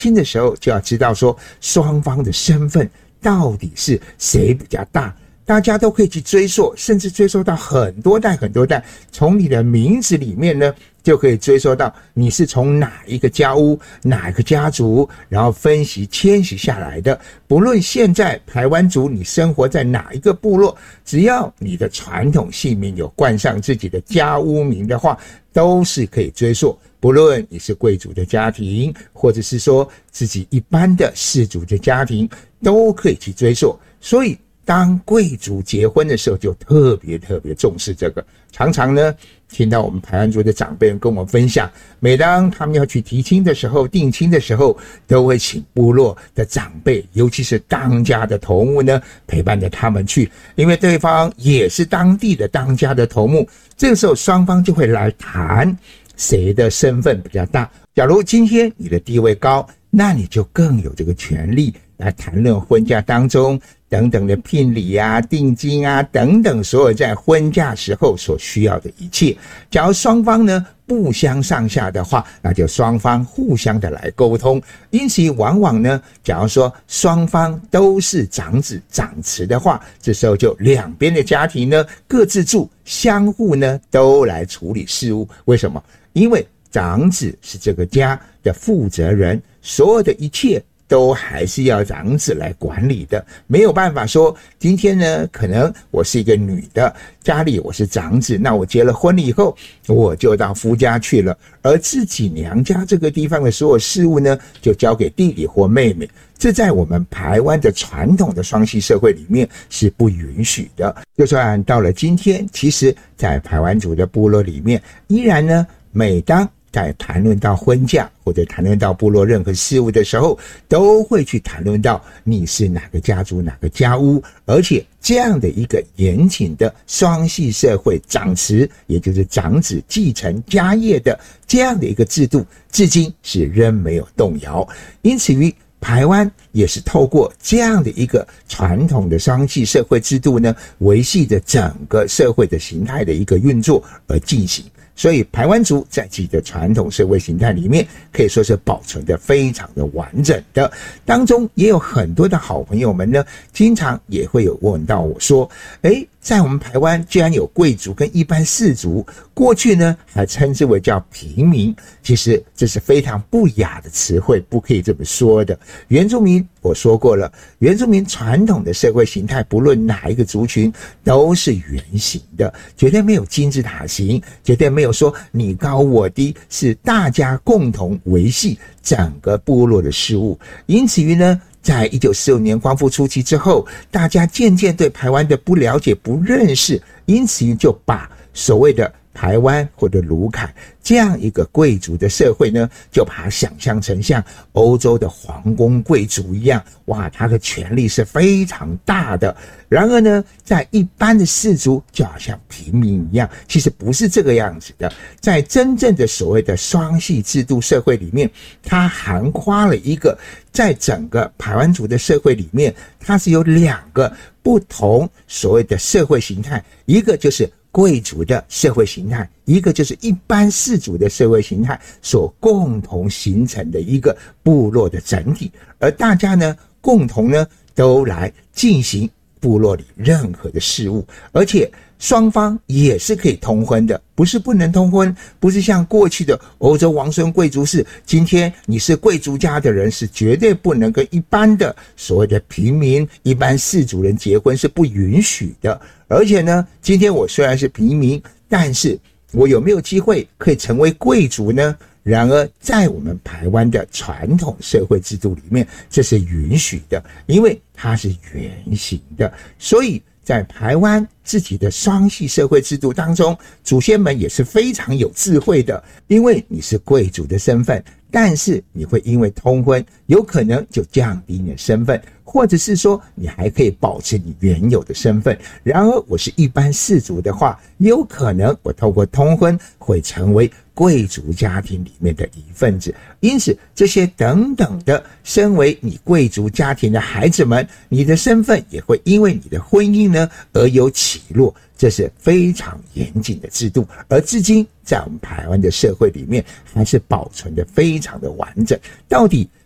亲的时候就要知道说双方的身份到底是谁比较大，大家都可以去追溯，甚至追溯到很多代，从你的名字里面呢就可以追溯到你是从哪一个家屋哪一个家族，然后分析迁徙下来的。不论现在排湾族你生活在哪一个部落，只要你的传统姓名有冠上自己的家屋名的话，都是可以追溯。不论你是贵族的家庭，或者是说自己一般的氏族的家庭，都可以去追溯。所以当贵族结婚的时候就特别重视这个。常常呢听到我们排湾族的长辈跟我们分享，每当他们要去提亲的时候，定亲的时候，都会请部落的长辈，尤其是当家的头目呢陪伴着他们去，因为对方也是当地的当家的头目。这个时候双方就会来谈谁的身份比较大。假如今天你的地位高，那你就更有这个权利来谈论婚嫁当中等等的聘礼啊、定金啊等等，所有在婚嫁时候所需要的一切。假如双方呢不相上下的话，那就双方互相的来沟通。因此往往呢，假如说双方都是长子长侄的话，这时候就两边的家庭呢各自住，相互呢都来处理事务。为什么？因为长子是这个家的负责人，所有的一切都还是要长子来管理的。没有办法说今天呢可能我是一个女的，家里我是长子，那我结了婚了以后我就到夫家去了，而自己娘家这个地方的所有事务呢就交给弟弟或妹妹。这在我们排湾的传统的双系社会里面是不允许的。就算到了今天，其实在排湾族的部落里面，依然呢每当在谈论到婚嫁或者谈论到部落任何事务的时候，都会去谈论到你是哪个家族哪个家屋。而且这样的一个严谨的双系社会长嗣，也就是长子继承家业的这样的一个制度，至今是仍没有动摇。因此于排湾也是透过这样的一个传统的双系社会制度呢，维系着整个社会的形态的一个运作而进行。所以排湾族在自己的传统社会形态里面可以说是保存的非常的完整的。当中也有很多的好朋友们呢，经常也会有问到我说，在我们排湾既然有贵族跟一般氏族，过去呢还称之为叫平民，其实这是非常不雅的词汇，不可以这么说的。原住民我说过了，原住民传统的社会形态，不论哪一个族群都是圆形的，绝对没有金字塔形，绝对没有说你高我低，是大家共同维系整个部落的事务。因此于呢，在1945年光复初期之后，大家渐渐对排湾的不了解不认识，因此就把所谓的排湾或者卢凯这样一个贵族的社会呢，就把它想象成像欧洲的皇宫贵族一样，哇，他的权力是非常大的。然而呢，在一般的氏族就好像平民一样，其实不是这个样子的。在真正的所谓的双系制度社会里面，它涵括了一个在整个排湾族的社会里面，它是有两个不同所谓的社会形态，一个就是贵族的社会形态，一个就是一般氏族的社会形态所共同形成的一个部落的整体。而大家呢共同呢都来进行部落里任何的事务，而且双方也是可以通婚的，不是不能通婚，不是像过去的欧洲王孙贵族是，今天你是贵族家的人是绝对不能跟一般的所谓的平民一般氏族人结婚，是不允许的。而且呢，今天我虽然是平民，但是我有没有机会可以成为贵族呢？然而在我们排湾的传统社会制度里面，这是允许的，因为它是圆形的。所以在排湾自己的双系社会制度当中，祖先们也是非常有智慧的，因为你是贵族的身份，但是你会因为通婚有可能就降低你的身份，或者是说你还可以保持你原有的身份。然而我是一般氏族的话，有可能我透过通婚会成为贵族家庭里面的一份子。因此这些等等的身为你贵族家庭的孩子们，你的身份也会因为你的婚姻呢而有起落，这是非常严谨的制度，而至今在我们台湾的社会里面还是保存的非常的完整。到底